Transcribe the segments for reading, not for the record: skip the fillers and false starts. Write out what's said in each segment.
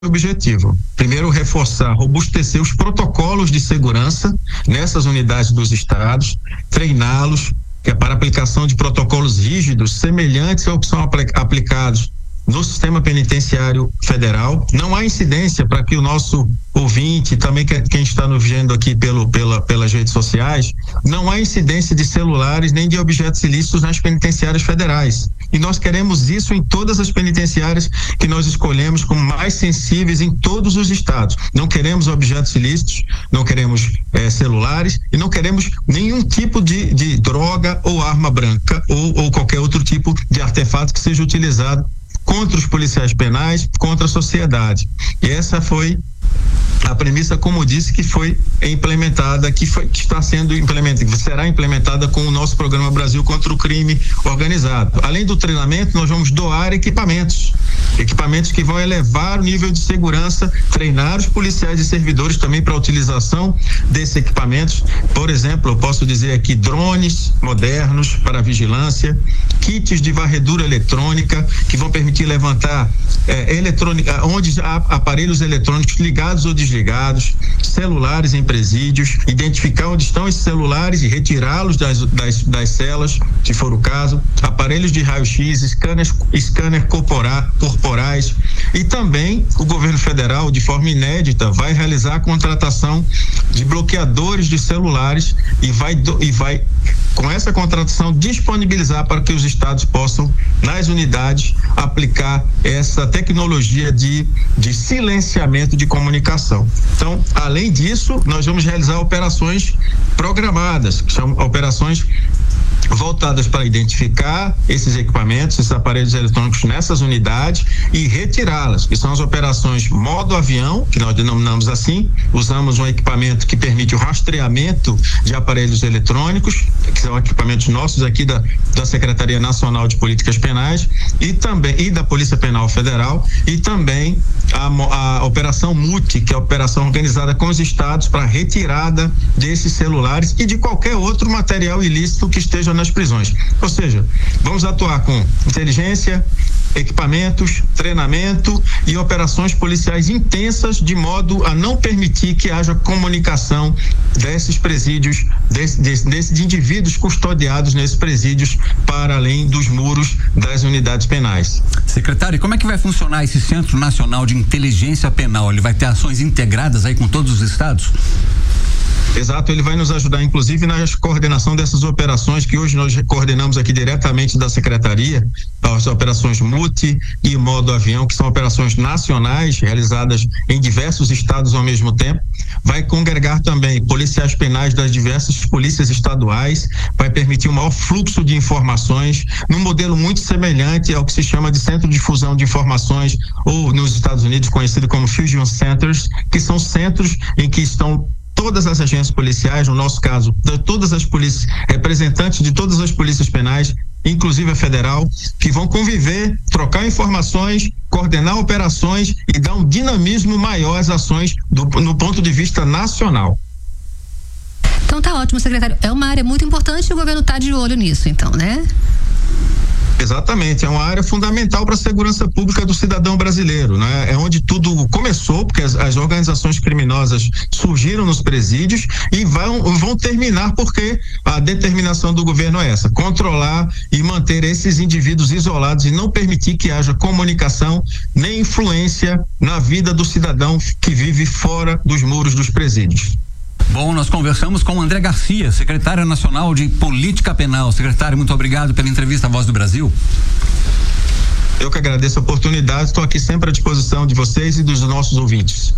objetivo. Primeiro, reforçar, robustecer os protocolos de segurança nessas unidades dos estados, treiná-los, que é para aplicação de protocolos rígidos, semelhantes ao que são aplicados no sistema penitenciário federal. Não há incidência, para que o nosso ouvinte, também quem está nos vendo aqui pelas redes sociais, não há incidência de celulares nem de objetos ilícitos nas penitenciárias federais. E nós queremos isso em todas as penitenciárias que nós escolhemos como mais sensíveis em todos os estados. Não queremos objetos ilícitos, não queremos celulares e não queremos nenhum tipo de droga ou arma branca ou qualquer outro tipo de artefato que seja utilizado contra os policiais penais, contra a sociedade. E essa foi a premissa, como disse, que foi implementada, que está sendo implementada, que será implementada com o nosso programa Brasil contra o Crime Organizado. Além do treinamento, nós vamos doar equipamentos que vão elevar o nível de segurança, treinar os policiais e servidores também para a utilização desses equipamentos. Por exemplo, eu posso dizer aqui drones modernos para vigilância, kits de varredura eletrônica que vão permitir levantar onde há aparelhos eletrônicos ligados ou desligados, celulares em presídios, identificar onde estão esses celulares e retirá-los das celas, se for o caso, aparelhos de raio-x, scanner corporais, e também o governo federal, de forma inédita, vai realizar a contratação de bloqueadores de celulares e vai com essa contratação disponibilizar para que os estados possam, nas unidades, aplicar essa tecnologia de silenciamento de comunicação. Então, além disso, nós vamos realizar operações programadas, que são operações voltadas para identificar esses equipamentos, esses aparelhos eletrônicos nessas unidades e retirá-las, que são as operações modo avião, que nós denominamos assim. Usamos um equipamento que permite o rastreamento de aparelhos eletrônicos, que são equipamentos nossos aqui da Secretaria Nacional de Políticas Penais e da Polícia Penal Federal, e também a operação MUTI, que é a operação organizada com os estados para retirada desses celulares e de qualquer outro material ilícito que esteja nas prisões. Ou seja, vamos atuar com inteligência, equipamentos, treinamento e operações policiais intensas, de modo a não permitir que haja comunicação desses presídios, de indivíduos custodiados nesses presídios para além dos muros das unidades penais. Secretário, como é que vai funcionar esse Centro Nacional de Inteligência Penal? Ele vai ter ações integradas aí com todos os estados? Exato, ele vai nos ajudar, inclusive, na coordenação dessas operações que hoje nós coordenamos aqui diretamente da Secretaria, as operações MUTI e modo avião, que são operações nacionais realizadas em diversos estados ao mesmo tempo. Vai congregar também policiais penais das diversas polícias estaduais, vai permitir um maior fluxo de informações, num modelo muito semelhante ao que se chama de Centro de Fusão de Informações, ou nos Estados Unidos conhecido como Fusion Centers, que são centros em que estão todas as agências policiais, no nosso caso, de todas as polícias, representantes de todas as polícias penais, inclusive a federal, que vão conviver, trocar informações, coordenar operações e dar um dinamismo maior às ações no ponto de vista nacional. Então tá ótimo, secretário. É uma área muito importante e o governo tá de olho nisso, então, né? Exatamente, é uma área fundamental para a segurança pública do cidadão brasileiro, né? É onde tudo começou, porque as organizações criminosas surgiram nos presídios e vão terminar, porque a determinação do governo é essa: controlar e manter esses indivíduos isolados e não permitir que haja comunicação nem influência na vida do cidadão que vive fora dos muros dos presídios. Bom, nós conversamos com André Garcia, secretário nacional de Política Penal. Secretário, muito obrigado pela entrevista à Voz do Brasil. Eu que agradeço a oportunidade, estou aqui sempre à disposição de vocês e dos nossos ouvintes.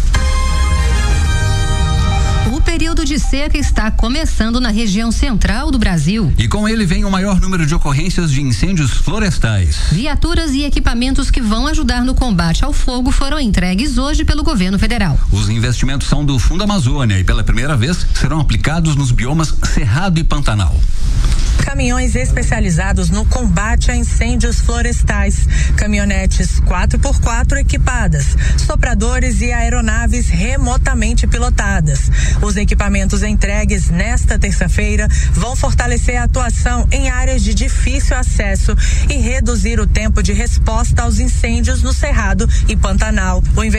O período de seca está começando na região central do Brasil. E com ele vem o maior número de ocorrências de incêndios florestais. Viaturas e equipamentos que vão ajudar no combate ao fogo foram entregues hoje pelo governo federal. Os investimentos são do Fundo Amazônia e pela primeira vez serão aplicados nos biomas Cerrado e Pantanal. Caminhões especializados no combate a incêndios florestais, caminhonetes 4x4 equipadas, sopradores simuladores e aeronaves remotamente pilotadas. Os equipamentos entregues nesta terça-feira vão fortalecer a atuação em áreas de difícil acesso e reduzir o tempo de resposta aos incêndios no Cerrado e Pantanal.